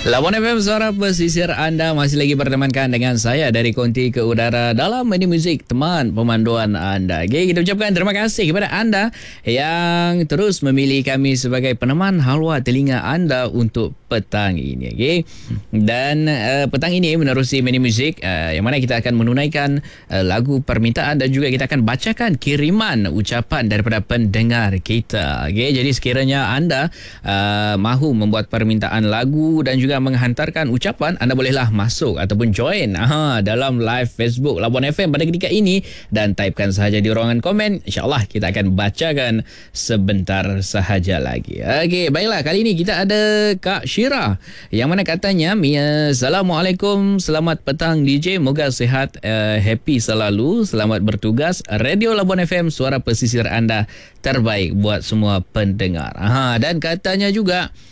Labuan FM Suara Pesisir anda masih lagi bertemankan dengan saya dari konti ke udara dalam Menu Muzik teman pemanduan anda. Okay, kita ucapkan terima kasih kepada anda yang terus memilih kami sebagai peneman halwa telinga anda untuk petang ini. Okay? Dan petang ini menerusi Menu Muzik yang mana kita akan menunaikan lagu permintaan dan juga kita akan bacakan kiriman ucapan daripada pendengar kita. Okay? Jadi sekiranya anda mahu membuat permintaan lagu dan juga menghantarkan ucapan, anda bolehlah masuk ataupun join dalam live Facebook Labuan FM pada ketika ini dan typekan sahaja di ruangan komen. InsyaAllah kita akan bacakan sebentar sahaja lagi. Okey, baiklah, kali ini kita ada Kak Syira yang mana katanya, Assalamualaikum, selamat petang DJ, moga sihat, happy selalu, selamat bertugas. Radio Labuan FM, suara pesisir anda terbaik buat semua pendengar. Dan katanya juga